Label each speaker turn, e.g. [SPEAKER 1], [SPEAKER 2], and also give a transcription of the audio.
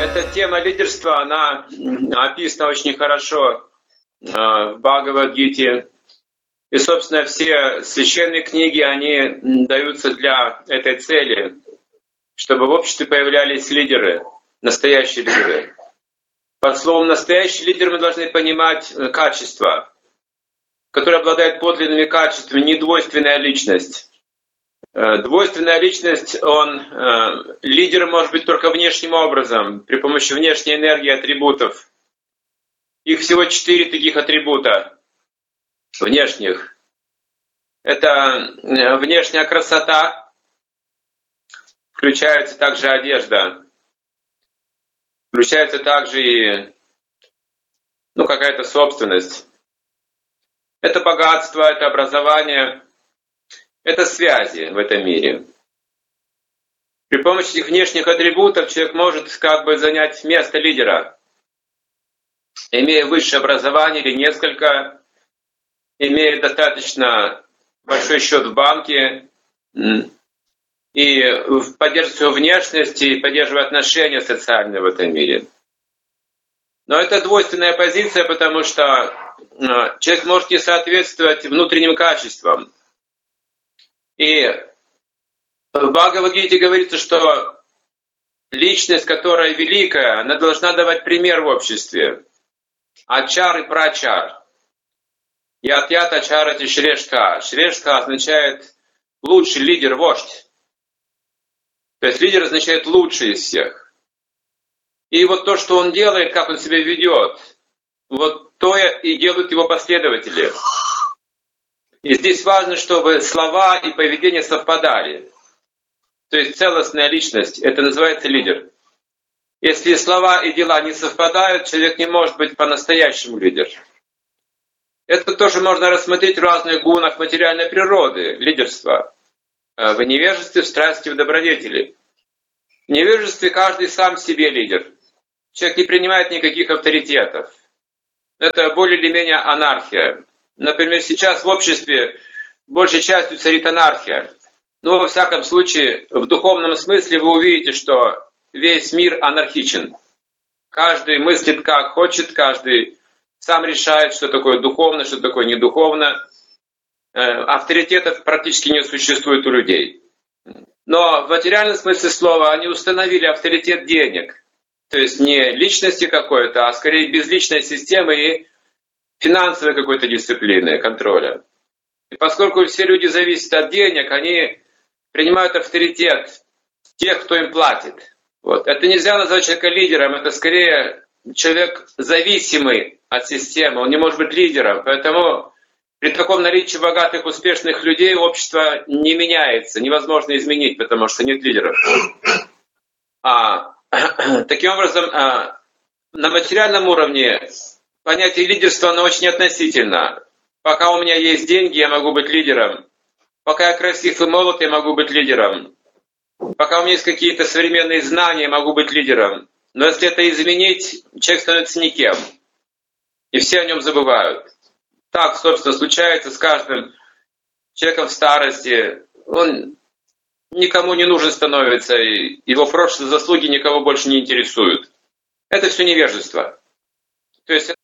[SPEAKER 1] Эта тема лидерства, она описана очень хорошо в Бхагавад-гите. И, собственно, все священные книги, они даются для этой цели, чтобы в обществе появлялись лидеры, настоящие лидеры. Под словом «настоящий лидер» мы должны понимать качества, которые обладают подлинными качествами, недвойственная личность. Двойственная личность, лидер может быть только внешним образом, при помощи внешней энергии атрибутов. Их всего 4 таких атрибута внешних. Это внешняя красота, включается также одежда, включается также и какая-то собственность. Это богатство, это образование, это связи в этом мире. При помощи этих внешних атрибутов человек может занять место лидера, имея высшее образование или несколько, имея достаточно большой счет в банке и поддерживать свою внешность и поддерживать отношения социальные в этом мире. Но это двойственная позиция, потому что человек может не соответствовать внутренним качествам. И в Бхагавад-гите говорится, что личность, которая великая, она должна давать пример в обществе. Ачар и прачар. Ят-ят ачарати шрештха. Шрештха означает лучший лидер, вождь. То есть лидер означает лучший из всех. И вот то, что он делает, как он себя ведет, вот то и делают его последователи. И здесь важно, чтобы слова и поведение совпадали. То есть целостная личность, это называется лидер. Если слова и дела не совпадают, человек не может быть по-настоящему лидером. Это тоже можно рассмотреть в разных гунах материальной природы, лидерства. В невежестве, в страсти, в добродетели. В невежестве каждый сам себе лидер. Человек не принимает никаких авторитетов. Это более или менее анархия. Например, сейчас в обществе большей частью царит анархия. Но, во всяком случае, в духовном смысле вы увидите, что весь мир анархичен. Каждый мыслит как хочет, каждый сам решает, что такое духовно, что такое недуховно. Авторитетов практически не существует у людей. Но в материальном смысле слова они установили авторитет денег. То есть не личности какой-то, а скорее безличной системы и финансовой какой-то дисциплины, контроля. И поскольку все люди зависят от денег, они принимают авторитет тех, кто им платит. Это нельзя назвать человека лидером, это скорее человек зависимый от системы, он не может быть лидером. Поэтому при таком наличии богатых, успешных людей общество не меняется, невозможно изменить, потому что нет лидеров. Таким образом, на материальном уровне понятие лидерства, оно очень относительно. Пока у меня есть деньги, я могу быть лидером. Пока я красив и молод, я могу быть лидером. Пока у меня есть какие-то современные знания, я могу быть лидером. Но если это изменить, человек становится никем. И все о нем забывают. Так, собственно, случается с каждым человеком в старости. Он никому не нужен становится, и его прошлые заслуги никого больше не интересуют. Это все невежество. То есть